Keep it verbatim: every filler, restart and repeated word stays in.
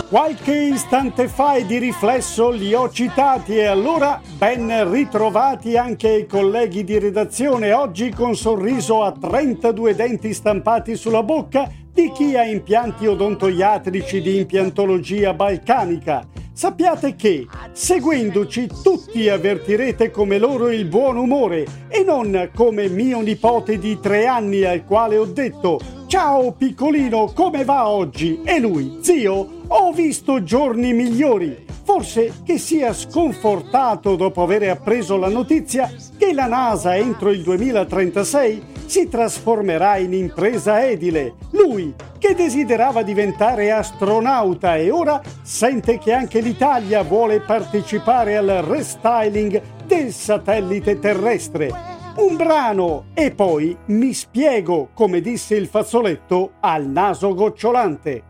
Qualche istante fa e di riflesso li ho citati e allora ben ritrovati anche i colleghi di redazione, oggi con sorriso a trentadue denti stampati sulla bocca di chi ha impianti odontoiatrici di impiantologia balcanica. Sappiate che, seguendoci, tutti avvertirete come loro il buon umore e non come mio nipote di tre anni al quale ho detto «Ciao piccolino, come va oggi?» E lui «Zio, ho visto giorni migliori». Forse che sia sconfortato dopo aver appreso la notizia che la NASA entro il duemilatrentasei si trasformerà in impresa edile. Lui, che desiderava diventare astronauta e ora sente che anche l'Italia vuole partecipare al restyling del satellite terrestre. Un brano e poi mi spiego, come disse il fazzoletto al naso gocciolante.